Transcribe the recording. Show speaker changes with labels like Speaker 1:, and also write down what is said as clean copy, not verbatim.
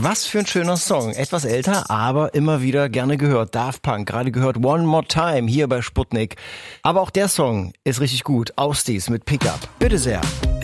Speaker 1: Was für ein schöner Song. Etwas älter, aber immer wieder gerne gehört. Daft Punk, gerade gehört One More Time hier bei Sputnik. Aber auch der Song ist richtig gut. Ausdies mit Pickup. Bitte sehr.